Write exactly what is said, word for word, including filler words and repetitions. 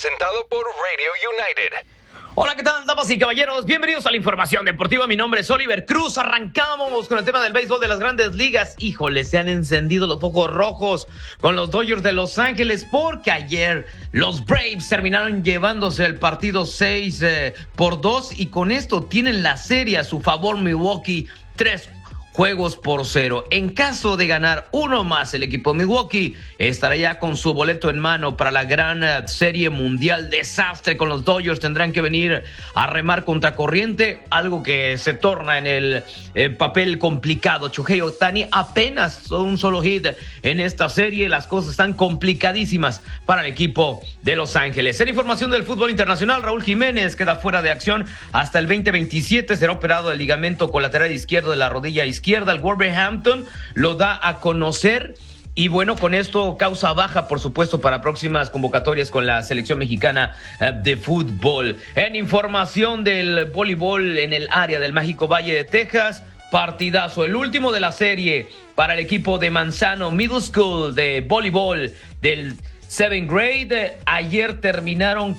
presentado por Radio United. Hola, ¿qué tal, damas y caballeros? Bienvenidos a la información deportiva. Mi nombre es Oliver Cruz. Arrancamos con el tema del béisbol de las Grandes Ligas. Híjole, se han encendido los focos rojos con los Dodgers de Los Ángeles porque ayer los Braves terminaron llevándose el partido seis eh, por dos y con esto tienen la serie a su favor. Milwaukee tres juegos por cero. En caso de ganar uno más, el equipo de Milwaukee estará ya con su boleto en mano para la gran uh, serie mundial. Desastre con los Dodgers, tendrán que venir a remar contra corriente, algo que se torna en el eh, papel complicado. Shohei Ohtani apenas un solo hit en esta serie, las cosas están complicadísimas para el equipo de Los Ángeles. En información del fútbol internacional, Raúl Jiménez queda fuera de acción hasta el veinte veintisiete, será operado del ligamento colateral izquierdo de la rodilla izquierda. izquierda, el Wolverhampton lo da a conocer y bueno, con esto causa baja, por supuesto, para próximas convocatorias con la selección mexicana de fútbol. En información del voleibol en el área del mágico Valle de Texas, partidazo, el último de la serie para el equipo de Manzano Middle School de voleibol del seventh grade. Ayer terminaron